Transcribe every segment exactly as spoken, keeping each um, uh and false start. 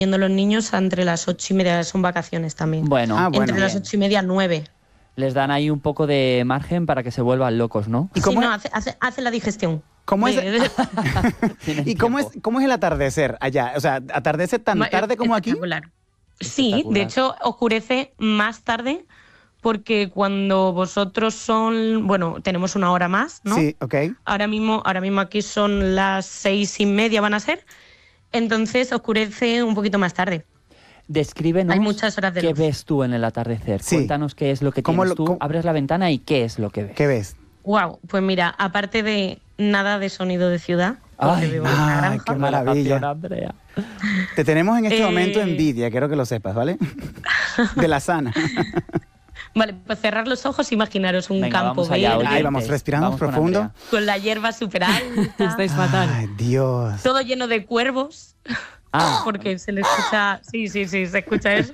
durmiendo los niños entre las ocho y media, son vacaciones también. Bueno, Ah, bueno. Entre las ocho y media, nueve. les dan ahí un poco de margen para que se vuelvan locos, ¿no? ¿Y Sí, cómo no, es- hace, hace, hace la digestión. ¿Cómo es, De- de- Tienen ¿Y cómo es, tiempo. cómo es el atardecer allá? O sea, ¿atardece tan Ma- tarde como aquí? espectacular. Sí, Espectacular. de hecho oscurece más tarde porque cuando vosotros son, bueno, tenemos una hora más, ¿no? Sí, ok. Ahora mismo, ahora mismo aquí son las seis y media van a ser, entonces oscurece un poquito más tarde. Descríbenos Hay muchas horas de qué luz. ves tú en el atardecer. Sí. Cuéntanos qué es lo que ¿Cómo tienes lo- tú. cómo- Abres la ventana y qué es lo que ves. ¿Qué ves? Wow, pues mira, aparte de nada de sonido de ciudad, porque Ay, vivo en una ay, granja, qué maravilla. Relajación, Andrea. Te tenemos en este Eh, momento envidia, quiero que lo sepas, ¿vale? De la sana. Vale, pues cerrar los ojos, imaginaros un Venga, campo vamos allá, verde, Ahí vamos, oyentes. respiramos Vamos con profundo. Andrea. con la hierba súper alta, Estáis fatal. Ay, Dios. todo lleno de cuervos, Ah, porque se le escucha, sí, sí, sí, se escucha eso.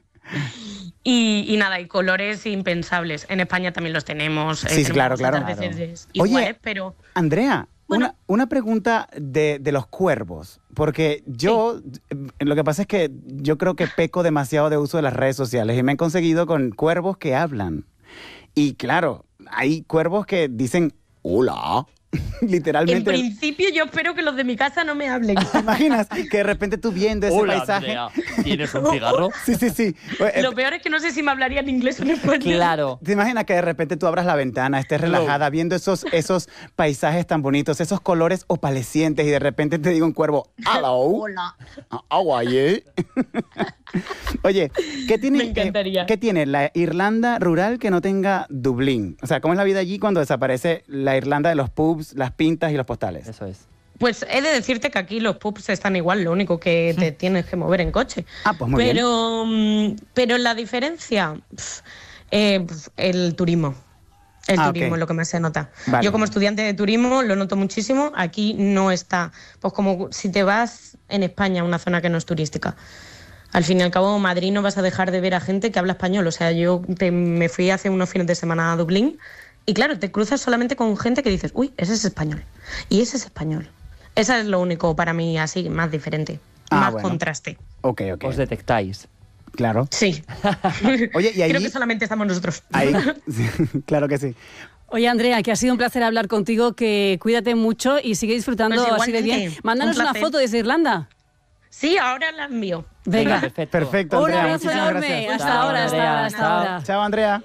Y, y nada, y colores impensables. En España también los tenemos. eh, Sí, sí, tenemos claro, claro. atardeceres Oye, iguales, pero Andrea, Bueno. una, una pregunta de, de los cuervos, porque yo, eh, lo que pasa es que yo creo que peco demasiado de uso de las redes sociales y me he conseguido con cuervos que hablan. Y claro, hay cuervos que dicen, hola, en literalmente. principio yo espero que los de mi casa no me hablen. ¿Te imaginas que de repente tú viendo ese hola, paisaje? Andrea. ¿Tienes un cigarro? Sí, sí, sí. Eh, Lo peor es que no sé si me hablarían inglés o en español. Claro. ¿Te imaginas que de repente tú abras la ventana, estés relajada, viendo esos, esos paisajes tan bonitos, esos colores opalescentes y de repente te diga un cuervo, hello, Hola. how are you? Oye, ¿qué tiene, Me encantaría. eh, ¿qué tiene la Irlanda rural que no tenga Dublín? O sea, ¿cómo es la vida allí cuando desaparece la Irlanda de los pubs, las pintas y los postales? Eso es. Pues he de decirte que aquí los pubs están igual, lo único que te tienes que mover en coche. Ah, pues muy bien. pero, mm, pero la diferencia, pf, eh, pf, el turismo. El Ah, turismo ok. es lo que más se nota. Vale. Yo como estudiante de turismo lo noto muchísimo. Aquí no está, pues como si te vas en España a una zona que no es turística. Al fin y al cabo, Madrid no vas a dejar de ver a gente que habla español. O sea, yo te- me fui hace unos fines de semana a Dublín y claro, te cruzas solamente con gente que dices, uy, ese es español. Y ese es español. Eso es lo único para mí así, más diferente. Ah, más bueno. contraste. Ok, ok. Os detectáis. Claro. Sí. Oye, y ahí... Creo que solamente estamos nosotros. ahí... claro que sí. Oye, Andrea, que ha sido un placer hablar contigo, que cuídate mucho y sigue disfrutando Pues así de bien. igualmente, Mándanos un una placer. foto desde Irlanda. Sí, ahora la envío. Venga. Perfecto. Perfecto, Un Andrea. abrazo Muchísimas enorme. gracias. Hasta Chao, ahora, hasta Andrea. ahora, hasta Chao. ahora. Chao, Andrea.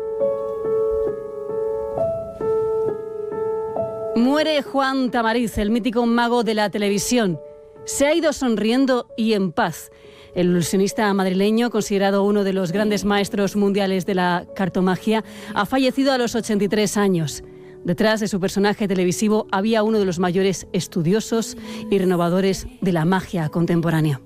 Muere Juan Tamariz, el mítico mago de la televisión. Se ha ido sonriendo y en paz. El ilusionista madrileño, considerado uno de los grandes maestros mundiales de la cartomagia, ha fallecido a los ochenta y tres años. Detrás de su personaje televisivo había uno de los mayores estudiosos y renovadores de la magia contemporánea.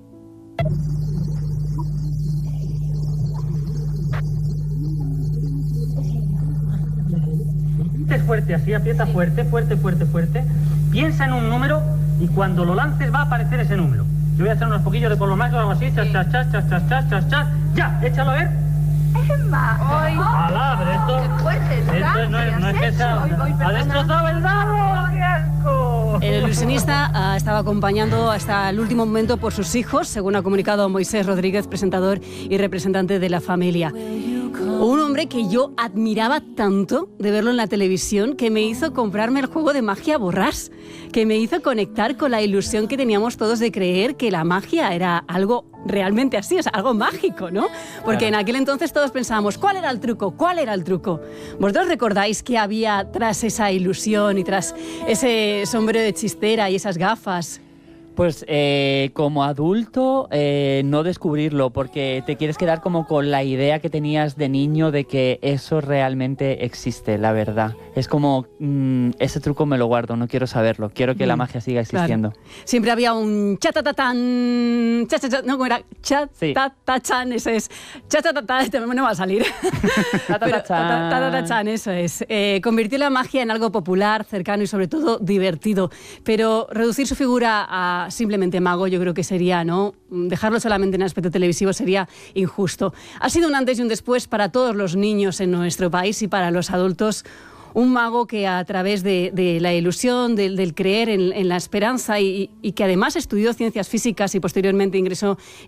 Es fuerte, así aprieta fuerte, fuerte, fuerte, fuerte. Piensa en un número y cuando lo lances va a aparecer ese número. Yo voy a hacer unos poquillos de polvo mágico o algo así. Chas, chas, chas, chas, chas, chas, chas, chas. Ya, échalo a ver. Hoy, Alá, pero esto, qué fuerte, esto no es, no es que sea. Hoy, hoy, Ha perdona. destrozado el dado. ¡Qué asco! El ilusionista ah, estaba acompañando hasta el último momento por sus hijos, según ha comunicado Moisés Rodríguez, presentador y representante de la familia. Un hombre que yo admiraba tanto de verlo en la televisión, que me hizo comprarme el juego de magia Borrás, que me hizo conectar con la ilusión que teníamos todos de creer que la magia era algo realmente así, o sea, algo mágico, ¿no? Porque Claro. en aquel entonces todos pensábamos, ¿cuál era el truco? ¿Cuál era el truco? ¿Vosotros recordáis qué había tras esa ilusión y tras ese sombrero de chistera y esas gafas? Pues eh, como adulto, eh, no descubrirlo, porque te quieres quedar como con la idea que tenías de niño de que eso realmente existe, la verdad. Es como, mmm, ese truco me lo guardo, no quiero saberlo, quiero que la magia siga existiendo. Claro. Siempre había un chatatatán, chachatat, no, ¿cómo era? Chatatachan, eso es. Chatatatán, no va a salir. Pero Tatatachan. tatatachan, eso es. Eh, convirtió la magia en algo popular, cercano y sobre todo divertido. Pero reducir su figura a simplemente mago, yo creo que sería, ¿no? Dejarlo solamente en aspecto televisivo sería injusto. Ha sido un antes y un después para todos los niños en nuestro país y para los adultos. un mago que a través de, de la ilusión, de, del creer en, en la esperanza y, y que además estudió ciencias físicas y posteriormente ingresó